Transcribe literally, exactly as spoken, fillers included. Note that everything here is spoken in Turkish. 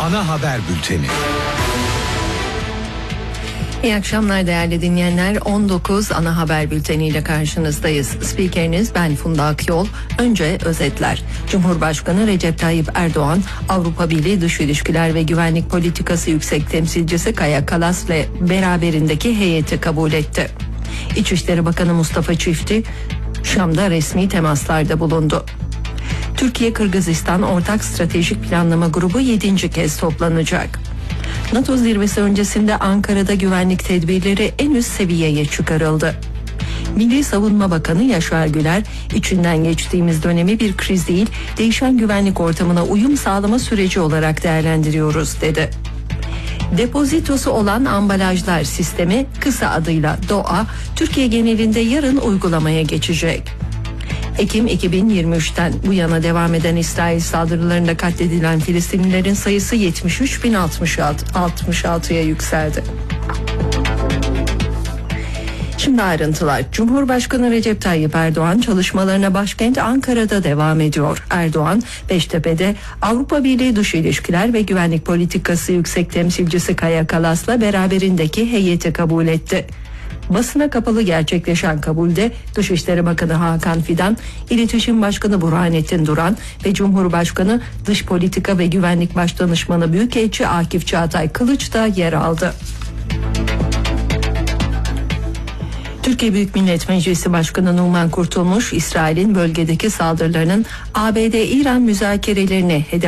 Ana haber bülteni. İyi akşamlar değerli dinleyenler. on dokuz ana haber bülteniyle karşınızdayız. Spikeriniz ben Funda Akyol. Önce özetler. Cumhurbaşkanı Recep Tayyip Erdoğan, Avrupa Birliği Dış İlişkiler ve Güvenlik Politikası Yüksek Temsilcisi Kaja Kallas'la beraberindeki heyeti kabul etti. İçişleri Bakanı Mustafa Çiftçi, Şam'da resmi temaslarda bulundu. Türkiye-Kırgızistan Ortak Stratejik Planlama Grubu yedinci kez toplanacak. NATO zirvesi öncesinde Ankara'da güvenlik tedbirleri en üst seviyeye çıkarıldı. Milli Savunma Bakanı Yaşar Güler, içinden geçtiğimiz dönemi bir kriz değil, değişen güvenlik ortamına uyum sağlama süreci olarak değerlendiriyoruz dedi. Depozitosu olan ambalajlar sistemi, kısa adıyla DOA, Türkiye genelinde yarın uygulamaya geçecek. Ekim iki bin yirmi üçten bu yana devam eden İsrail saldırılarında katledilen Filistinlilerin sayısı yetmiş üç bin altmış altıya yükseldi. Şimdi ayrıntılar. Cumhurbaşkanı Recep Tayyip Erdoğan çalışmalarına başkent Ankara'da devam ediyor. Erdoğan, Beştepe'de Avrupa Birliği Dış İlişkiler ve Güvenlik Politikası Yüksek Temsilcisi Kaja Kallas'la beraberindeki heyeti kabul etti. Basına kapalı gerçekleşen kabulde Dışişleri Bakanı Hakan Fidan, İletişim Başkanı Burhanettin Duran ve Cumhurbaşkanı Dış Politika ve Güvenlik Başdanışmanı Büyükelçi Akif Çağatay Kılıç da yer aldı. Türkiye Büyük Millet Meclisi Başkanı Numan Kurtulmuş, İsrail'in bölgedeki saldırılarının A B D-İran müzakerelerini hedef